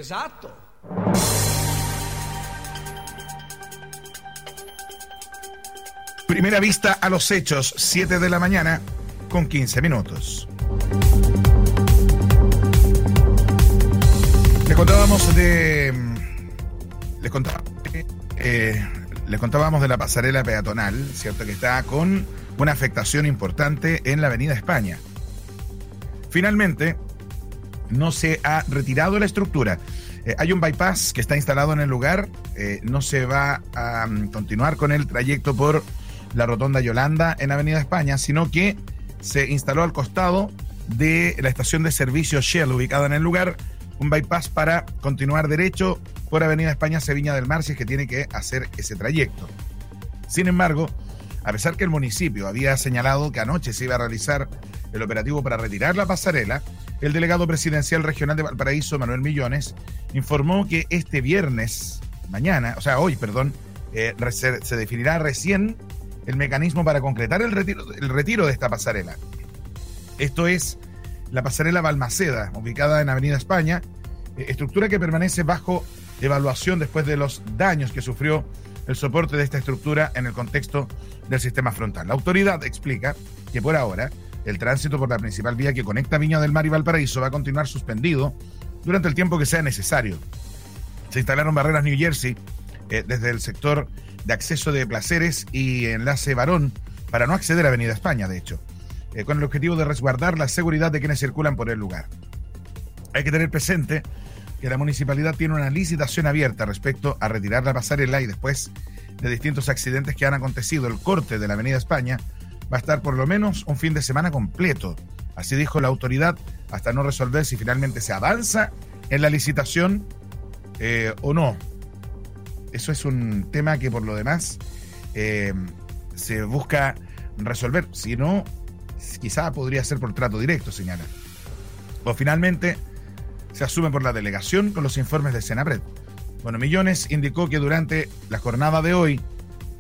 Exacto. Primera vista a los hechos, 7 de la mañana con 15 minutos. Les contábamos de la pasarela peatonal, ¿cierto? Que está con una afectación importante en la Avenida España. Finalmente, no se ha retirado la estructura. Hay un bypass que está instalado en el lugar. No se va a continuar con el trayecto por la Rotonda Yolanda en Avenida España, sino que se instaló al costado de la estación de servicio Shell ubicada en el lugar, un bypass para continuar derecho por Avenida España hacia Viña del Mar si es que tiene que hacer ese trayecto. Sin embargo, a pesar que el municipio había señalado que anoche se iba a realizar el operativo para retirar la pasarela, el delegado presidencial regional de Valparaíso, Manuel Millones, informó que este viernes, hoy, se definirá recién el mecanismo para concretar el retiro de esta pasarela. Esto es la pasarela Balmaceda, ubicada en Avenida España, estructura que permanece bajo evaluación después de los daños que sufrió el soporte de esta estructura en el contexto del sistema frontal. La autoridad explica que por ahora el tránsito por la principal vía que conecta Viña del Mar y Valparaíso va a continuar suspendido durante el tiempo que sea necesario. Se instalaron barreras New Jersey desde el sector de acceso de Placeres y enlace Barón para no acceder a Avenida España, de hecho, con el objetivo de resguardar la seguridad de quienes circulan por el lugar. Hay que tener presente que la municipalidad tiene una licitación abierta respecto a retirar la pasarela y después de distintos accidentes que han acontecido, el corte de la Avenida España va a estar por lo menos un fin de semana completo. Así dijo la autoridad, hasta no resolver si finalmente se avanza en la licitación o no. Eso es un tema que por lo demás se busca resolver. Si no, quizá podría ser por trato directo, señala. O finalmente se asume por la delegación con los informes de Senapred. Bueno, Millones indicó que durante la jornada de hoy